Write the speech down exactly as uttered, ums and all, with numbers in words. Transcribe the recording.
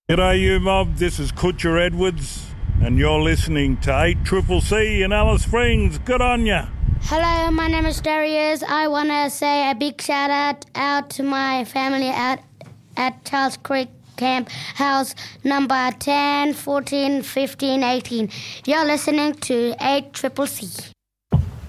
G'day you mob, this is Kutcher Edwards and you're listening to eight C C C in Alice Springs. Good on ya. Hello, my name is Darius. I want to say a big shout out, out to my family out at Charles Creek Camp House number ten, fourteen, fifteen, eighteen. You're listening to eight C C C.